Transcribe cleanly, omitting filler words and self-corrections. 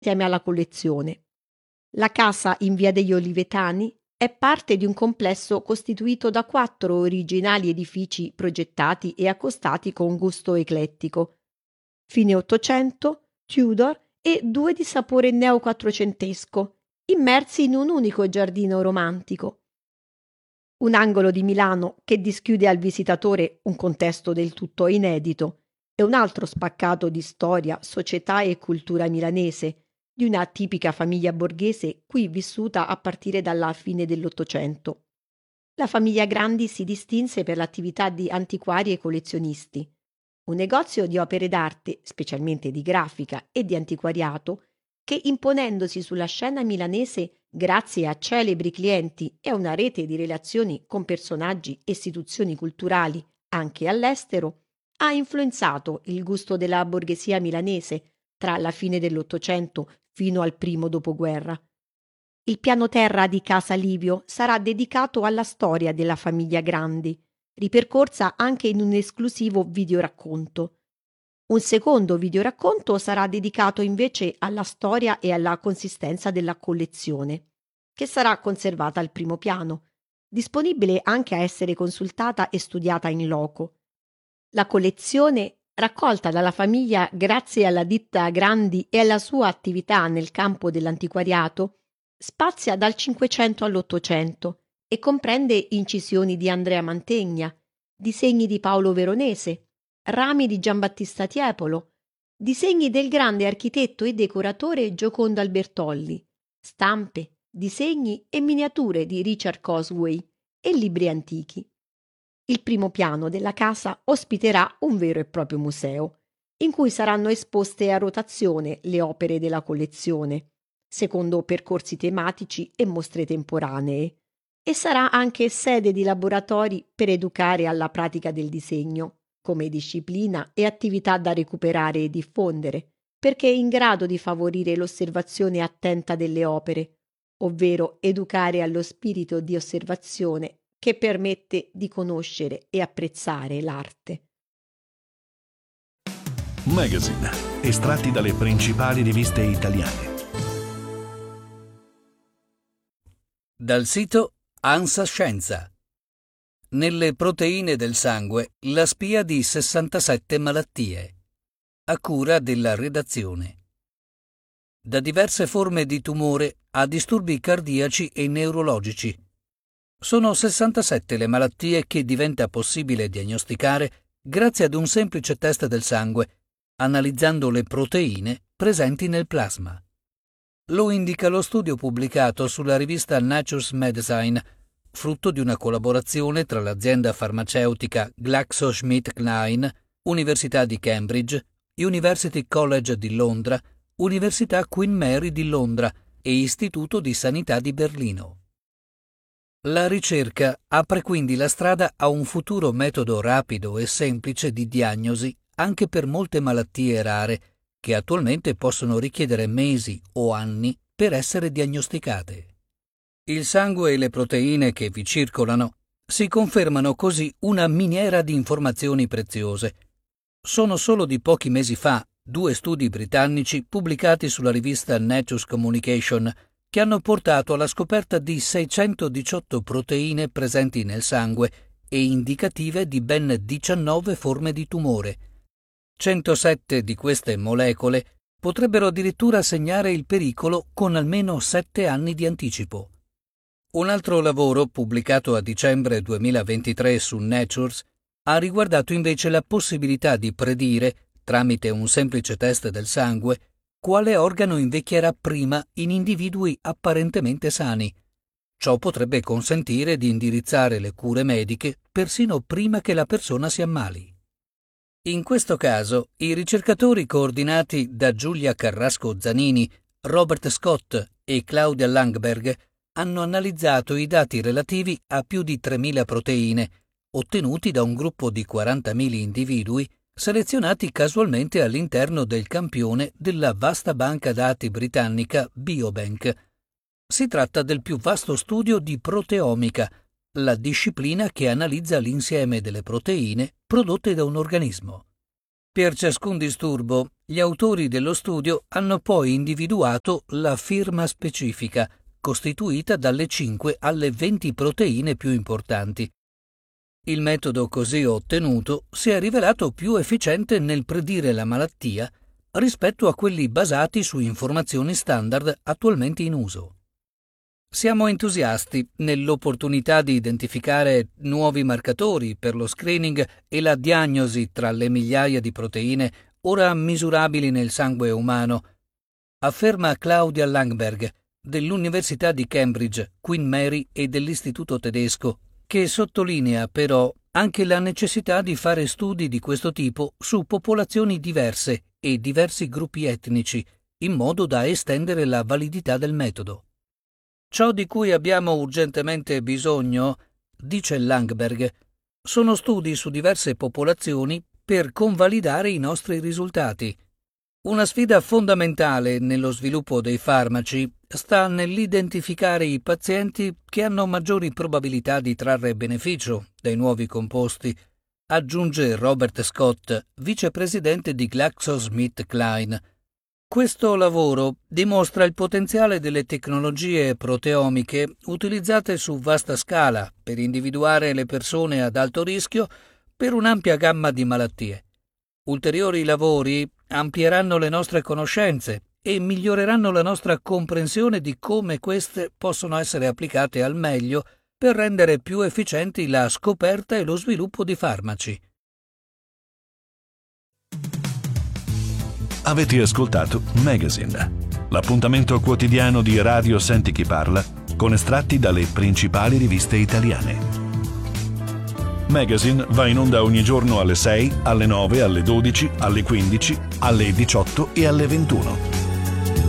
insieme alla collezione. La casa in Via degli Olivetani è parte di un complesso costituito da 4 originali edifici progettati e accostati con gusto eclettico, fine Ottocento, Tudor e 2 di sapore neoquattrocentesco, immersi in un unico giardino romantico. Un angolo di Milano che dischiude al visitatore un contesto del tutto inedito e un altro spaccato di storia, società e cultura milanese, di una tipica famiglia borghese qui vissuta a partire dalla fine dell'Ottocento. La famiglia Grandi si distinse per l'attività di antiquari e collezionisti. Un negozio di opere d'arte, specialmente di grafica e di antiquariato, che imponendosi sulla scena milanese grazie a celebri clienti e a una rete di relazioni con personaggi e istituzioni culturali anche all'estero, ha influenzato il gusto della borghesia milanese tra la fine dell'Ottocento fino al primo dopoguerra. Il piano terra di Casa Livio sarà dedicato alla storia della famiglia Grandi, ripercorsa anche in un esclusivo videoracconto. Un secondo videoracconto sarà dedicato invece alla storia e alla consistenza della collezione, che sarà conservata al primo piano, disponibile anche a essere consultata e studiata in loco. La collezione, raccolta dalla famiglia grazie alla ditta Grandi e alla sua attività nel campo dell'antiquariato, spazia dal Cinquecento all'Ottocento e comprende incisioni di Andrea Mantegna, disegni di Paolo Veronese, rami di Giambattista Tiepolo, disegni del grande architetto e decoratore Giocondo Albertolli, stampe, disegni e miniature di Richard Cosway e libri antichi. Il primo piano della casa ospiterà un vero e proprio museo, in cui saranno esposte a rotazione le opere della collezione, secondo percorsi tematici e mostre temporanee, e sarà anche sede di laboratori per educare alla pratica del disegno, come disciplina e attività da recuperare e diffondere, perché è in grado di favorire l'osservazione attenta delle opere, ovvero educare allo spirito di osservazione che permette di conoscere e apprezzare l'arte. Magazine, estratti dalle principali riviste italiane. Dal sito ANSA Scienza. Nelle proteine del sangue, la spia di 67 malattie. A cura della redazione. Da diverse forme di tumore a disturbi cardiaci e neurologici. Sono 67 le malattie che diventa possibile diagnosticare grazie ad un semplice test del sangue, analizzando le proteine presenti nel plasma. Lo indica lo studio pubblicato sulla rivista Nature's Medicine, frutto di una collaborazione tra l'azienda farmaceutica GlaxoSmithKline, Università di Cambridge, University College di Londra, Università Queen Mary di Londra e Istituto di Sanità di Berlino. La ricerca apre quindi la strada a un futuro metodo rapido e semplice di diagnosi anche per molte malattie rare che attualmente possono richiedere mesi o anni per essere diagnosticate. Il sangue e le proteine che vi circolano si confermano così una miniera di informazioni preziose. Sono solo di pochi mesi fa 2 studi britannici pubblicati sulla rivista Nature's Communication che hanno portato alla scoperta di 618 proteine presenti nel sangue e indicative di ben 19 forme di tumore. 107 di queste molecole potrebbero addirittura segnare il pericolo con almeno 7 anni di anticipo. Un altro lavoro, pubblicato a dicembre 2023 su Natures, ha riguardato invece la possibilità di predire, tramite un semplice test del sangue, quale organo invecchierà prima in individui apparentemente sani. Ciò potrebbe consentire di indirizzare le cure mediche persino prima che la persona si ammali. In questo caso, i ricercatori coordinati da Giulia Carrasco Zanini, Robert Scott e Claudia Langberg hanno analizzato i dati relativi a più di 3.000 proteine, ottenuti da un gruppo di 40.000 individui selezionati casualmente all'interno del campione della vasta banca dati britannica Biobank. Si tratta del più vasto studio di proteomica, la disciplina che analizza l'insieme delle proteine prodotte da un organismo. Per ciascun disturbo, gli autori dello studio hanno poi individuato la firma specifica, costituita dalle 5 alle 20 proteine più importanti. Il metodo così ottenuto si è rivelato più efficiente nel predire la malattia rispetto a quelli basati su informazioni standard attualmente in uso. Siamo entusiasti nell'opportunità di identificare nuovi marcatori per lo screening e la diagnosi tra le migliaia di proteine ora misurabili nel sangue umano, afferma Claudia Langberg dell'Università di Cambridge, Queen Mary e dell'Istituto tedesco, che sottolinea però anche la necessità di fare studi di questo tipo su popolazioni diverse e diversi gruppi etnici, in modo da estendere la validità del metodo. Ciò di cui abbiamo urgentemente bisogno, dice Langberg, sono studi su diverse popolazioni per convalidare i nostri risultati. Una sfida fondamentale nello sviluppo dei farmaci sta nell'identificare i pazienti che hanno maggiori probabilità di trarre beneficio dai nuovi composti, aggiunge Robert Scott, vicepresidente di GlaxoSmithKline. Questo lavoro dimostra il potenziale delle tecnologie proteomiche utilizzate su vasta scala per individuare le persone ad alto rischio per un'ampia gamma di malattie. Ulteriori lavori amplieranno le nostre conoscenze e miglioreranno la nostra comprensione di come queste possono essere applicate al meglio per rendere più efficienti la scoperta e lo sviluppo di farmaci. Avete ascoltato Magazine, l'appuntamento quotidiano di Radio Senti Chi Parla con estratti dalle principali riviste italiane. Magazine va in onda ogni giorno alle 6, alle 9, alle 12, alle 15, alle 18 e alle 21.